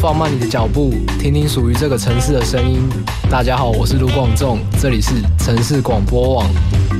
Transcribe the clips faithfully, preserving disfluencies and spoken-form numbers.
放慢你的脚步，听听属于这个城市的声音。大家好，我是卢广仲，这里是城市广播网。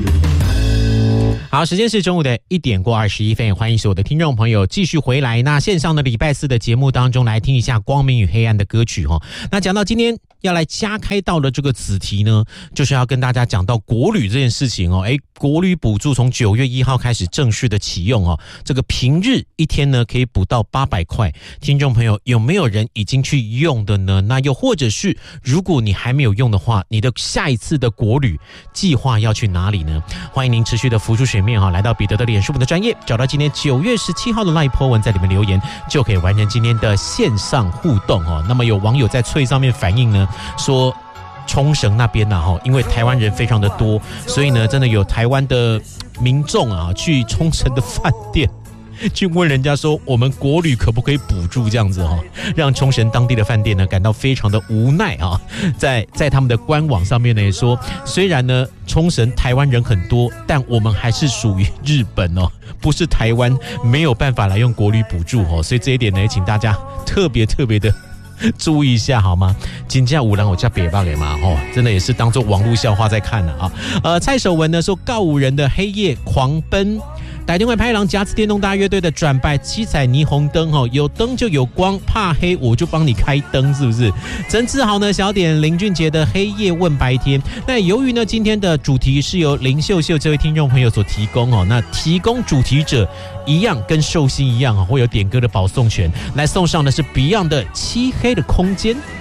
好，时间是中午的一点过二十一分，欢迎所有的听众朋友继续回来。那线上的礼拜四的节目当中，来听一下光明与黑暗的歌曲哈。那讲到今天要来加开到的这个子题呢，就是要跟大家讲到国旅这件事情哦。哎，国旅补助从九月一号开始正式的启用哦，这个平日一天呢可以补到八百块。听众朋友有没有人已经去用的呢？那又或者是如果你还没有用的话，你的下一次的国旅计划要去哪里呢？欢迎您持续的浮出水面哈，来到彼得的脸书的专页，找到今天九月十七号的 LINE po 文，在里面留言就可以完成今天的线上互动哦。那么有网友在脆上面反映呢，说冲绳那边呢，因为台湾人非常的多，所以呢，真的有台湾的民众啊去冲绳的饭店。去问人家说我们国旅可不可以补助这样子哈，让冲绳当地的饭店呢感到非常的无奈啊。在在他们的官网上面呢也说，虽然呢冲绳台湾人很多，但我们还是属于日本哦，不是台湾，没有办法来用国旅补助哦。所以这一点呢，也请大家特别特别的注意一下好吗？金价五郎我叫别巴给嘛哦，真的也是当做网络笑话在看了啊。呃，蔡守文呢说告五人的黑夜狂奔。打电话拍狼夹子电动大乐队的转败七彩霓虹灯哦，有灯就有光，怕黑我就帮你开灯，是不是？曾志豪呢小点林俊杰的黑夜问白天。那由于呢今天的主题是由林秀秀这位听众朋友所提供哦，那提供主题者一样跟寿星一样哦，会有点歌的保送权，来送上的是 Beyond 的漆黑的空间。